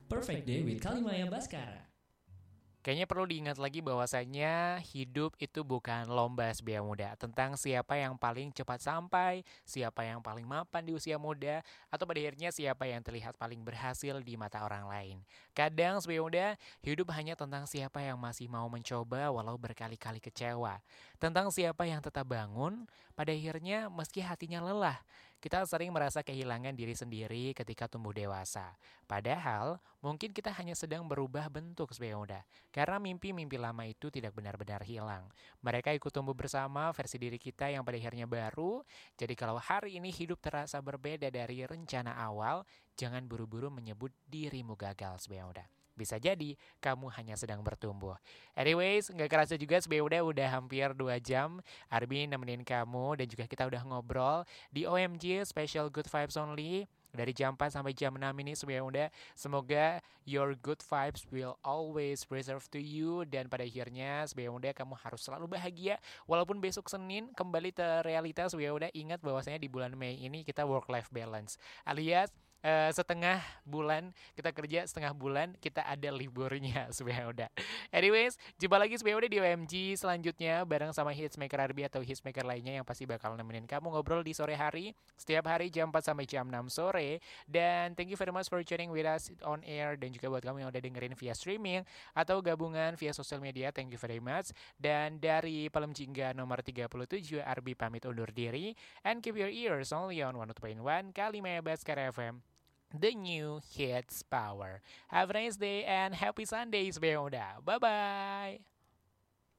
Perfect Day with Kalimaya Baskara. Kayaknya perlu diingat lagi bahwasanya hidup itu bukan lomba sebaya muda tentang siapa yang paling cepat sampai, siapa yang paling mapan di usia muda, atau pada akhirnya siapa yang terlihat paling berhasil di mata orang lain. Kadang sebaya muda, hidup hanya tentang siapa yang masih mau mencoba walau berkali-kali kecewa. Tentang siapa yang tetap bangun, pada akhirnya meski hatinya lelah. Kita sering merasa kehilangan diri sendiri ketika tumbuh dewasa. Padahal, mungkin kita hanya sedang berubah bentuk sebaya muda. Karena mimpi-mimpi lama itu tidak benar-benar hilang. Mereka ikut tumbuh bersama versi diri kita yang pada akhirnya baru. Jadi kalau hari ini hidup terasa berbeda dari rencana awal, jangan buru-buru menyebut dirimu gagal sebaya muda. Bisa jadi kamu hanya sedang bertumbuh. Anyways, nggak kerasa juga sebaya udah hampir 2 jam. Arbi nemenin kamu dan juga kita udah ngobrol di OMG Special Good Vibes Only. Dari jam 4 sampai jam 6 ini sebaya semoga your good vibes will always preserve to you. Dan pada akhirnya sebaya kamu harus selalu bahagia. Walaupun besok Senin kembali ke realitas sebaya ingat bahwasanya di bulan Mei ini kita work-life balance. Alias setengah bulan kita kerja, setengah bulan kita ada liburnya sebaya. Anyways, jumpa lagi sebaya di OMG selanjutnya bareng sama Hitsmaker Arbi atau Hitsmaker lainnya yang pasti bakal nemenin kamu ngobrol di sore hari. Setiap hari jam 4 sampai jam 6 sore. Dan thank you very much for tuning with us on air. Dan juga buat kamu yang udah dengerin via streaming atau gabungan via sosial media, thank you very much. Dan dari Palem Jingga nomor 37, Arbi pamit undur diri. And keep your ears only on 102.1 Kalimaya Baskara FM, the new hits power. Have a nice day and happy Sundays, Beoda. Bye-bye.